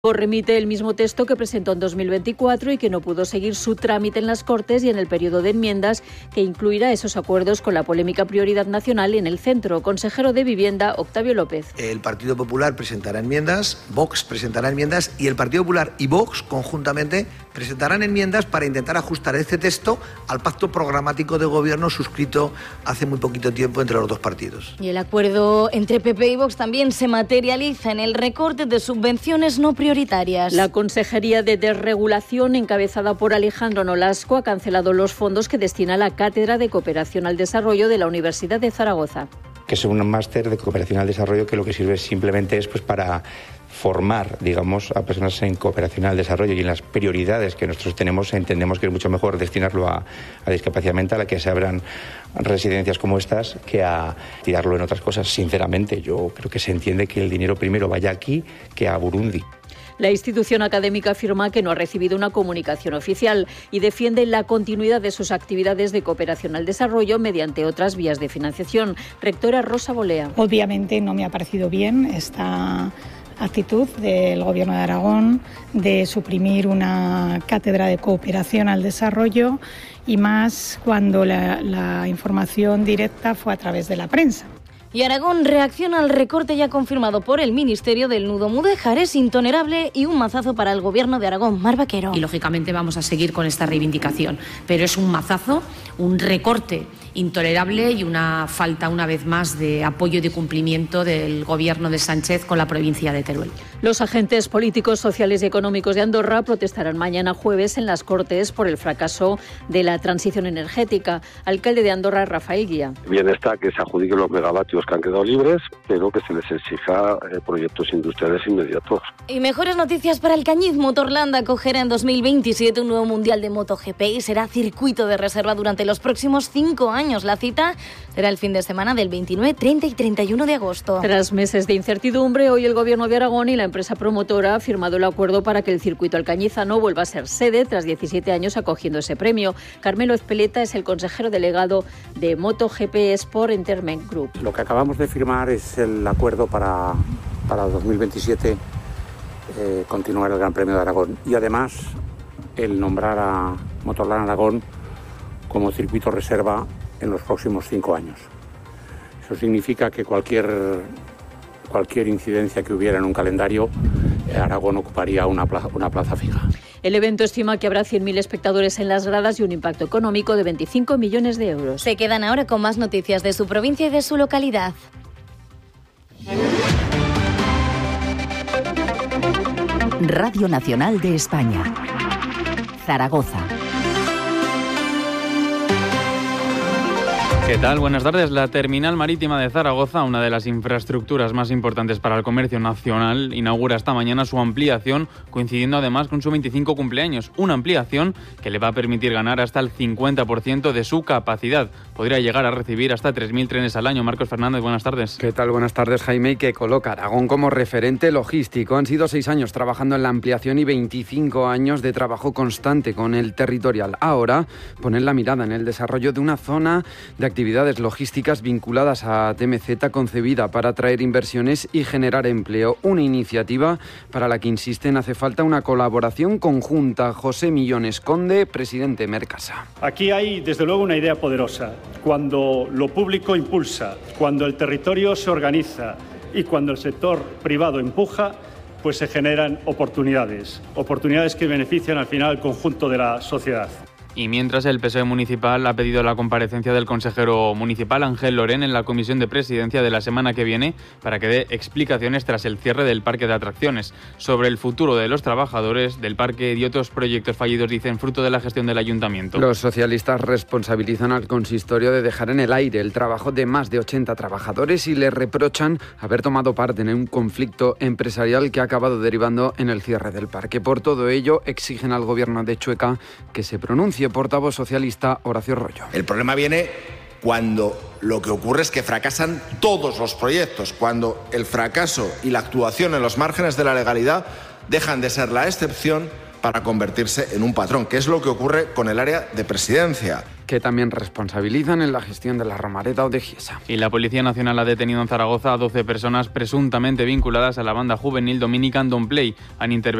Remite el mismo texto que presentó en 2024 y que no pudo seguir su trámite en las Cortes y en el periodo de enmiendas que incluirá esos acuerdos con la polémica prioridad nacional en el centro. Consejero de Vivienda, Octavio López. El Partido Popular presentará enmiendas, Vox presentará enmiendas y el Partido Popular y Vox conjuntamente presentarán enmiendas para intentar ajustar este texto al pacto programático de gobierno suscrito hace muy poquito tiempo entre los dos partidos. Y el acuerdo entre PP y Vox también se materializa en el recorte de subvenciones no prioritarias. La Consejería de Desregulación, encabezada por Alejandro Nolasco, ha cancelado los fondos que destina a la Cátedra de Cooperación al Desarrollo de la Universidad de Zaragoza. Que es un máster de cooperación al desarrollo que lo que sirve simplemente es para formar, digamos, a personas en cooperación al desarrollo, y en las prioridades que nosotros tenemos entendemos que es mucho mejor destinarlo a discapacidad mental, a que se abran residencias como estas, que a tirarlo en otras cosas. Sinceramente, yo creo que se entiende que el dinero primero vaya aquí que a Burundi. La institución académica afirma que no ha recibido una comunicación oficial y defiende la continuidad de sus actividades de cooperación al desarrollo mediante otras vías de financiación. Rectora Rosa Bolea. Obviamente no me ha parecido bien esta actitud del Gobierno de Aragón de suprimir una cátedra de cooperación al desarrollo, y más cuando la información directa fue a través de la prensa. Y Aragón reacciona al recorte ya confirmado por el Ministerio del Nudo Mudéjar. Es intolerable y un mazazo para el Gobierno de Aragón. Mar Vaquero. Y lógicamente vamos a seguir con esta reivindicación, pero es un mazazo, un recorte intolerable y una falta, una vez más, de apoyo y de cumplimiento del Gobierno de Sánchez con la provincia de Teruel. Los agentes políticos, sociales y económicos de Andorra protestarán mañana jueves en las Cortes por el fracaso de la transición energética. Alcalde de Andorra, Rafael Guía. Bien está que se adjudiquen los megavatios que han quedado libres, pero que se les exija proyectos industriales inmediatos. Y mejores noticias para el Cañiz. Motorland acogerá en 2027 un nuevo mundial de MotoGP y será circuito de reserva durante los próximos 5 años. La cita será el fin de semana del 29, 30 y 31 de agosto. Tras meses de incertidumbre, hoy el Gobierno de Aragón y la empresa promotora han firmado el acuerdo para que el circuito alcañizano vuelva a ser sede tras 17 años acogiendo ese premio. Carmelo Ezpeleta es el consejero delegado de MotoGP Sport Entertainment Group. Lo que acabamos de firmar es el acuerdo para 2027 continuar el Gran Premio de Aragón, y además el nombrar a Motorland Aragón como circuito reserva en los próximos 5 años. Eso significa que cualquier incidencia que hubiera en un calendario, Aragón ocuparía una plaza fija. El evento estima que habrá 100.000 espectadores en las gradas y un impacto económico de 25 millones de euros. Se quedan ahora con más noticias de su provincia y de su localidad. Radio Nacional de España, Zaragoza. ¿Qué tal? Buenas tardes. La terminal marítima de Zaragoza, una de las infraestructuras más importantes para el comercio nacional, inaugura esta mañana su ampliación, coincidiendo además con su 25 cumpleaños. Una ampliación que le va a permitir ganar hasta el 50% de su capacidad. Podría llegar a recibir hasta 3.000 trenes al año. Marcos Fernández, buenas tardes. ¿Qué tal? Buenas tardes, Jaime. Y que coloca a Aragón como referente logístico. Han sido 6 años trabajando en la ampliación y 25 años de trabajo constante con el territorial. Ahora ponen la mirada en el desarrollo de una zona de actividades logísticas vinculadas a TMZ, concebida para atraer inversiones y generar empleo. Una iniciativa para la que insisten hace falta una colaboración conjunta. José Millones Conde, presidente Mercasa. Aquí hay desde luego una idea poderosa. Cuando lo público impulsa, cuando el territorio se organiza y cuando el sector privado empuja, pues se generan oportunidades que benefician al final al conjunto de la sociedad. Y mientras, el PSOE municipal ha pedido la comparecencia del consejero municipal Ángel Lorén en la comisión de presidencia de la semana que viene para que dé explicaciones tras el cierre del parque de atracciones sobre el futuro de los trabajadores del parque y otros proyectos fallidos, dicen, fruto de la gestión del ayuntamiento. Los socialistas responsabilizan al consistorio de dejar en el aire el trabajo de más de 80 trabajadores y le reprochan haber tomado parte en un conflicto empresarial que ha acabado derivando en el cierre del parque. Por todo ello, exigen al gobierno de Chueca que se pronuncie. Portavoz socialista Horacio Rollo. El problema viene cuando lo que ocurre es que fracasan todos los proyectos, cuando el fracaso y la actuación en los márgenes de la legalidad dejan de ser la excepción para convertirse en un patrón, que es lo que ocurre con el área de presidencia. Que también responsabilizan en la gestión de la Romareda o de Giesa. Y la Policía Nacional ha detenido en Zaragoza a 12 personas presuntamente vinculadas a la banda juvenil Dominican Don't Play. Han intervenido